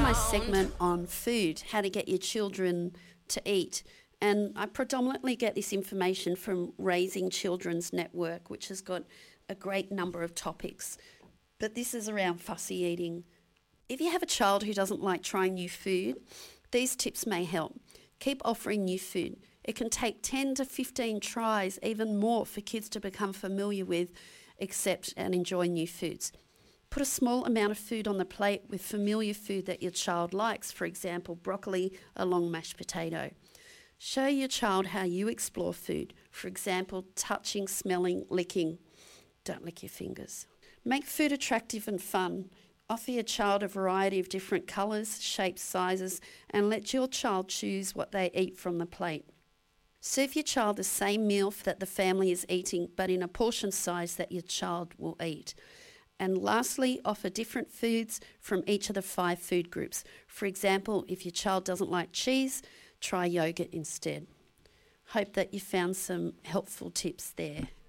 my segment on food, how to get your children to eat. And I predominantly get this information from Raising Children's Network, which has got a great number of topics. But this is around fussy eating. If you have a child who doesn't like trying new food, these tips may help. Keep offering new food. It can take 10 to 15 tries, even more, for kids to become familiar with, accept and enjoy new foods. Put a small amount of food on the plate with familiar food that your child likes, for example, broccoli, a long mashed potato. Show your child how you explore food, for example, touching, smelling, licking. Don't lick your fingers. Make food attractive and fun. Offer your child a variety of different colours, shapes, sizes, and let your child choose what they eat from the plate. Serve your child the same meal that the family is eating, but in a portion size that your child will eat. And lastly, offer different foods from each of the 5 food groups. For example, if your child doesn't like cheese, try yogurt instead. Hope that you found some helpful tips there.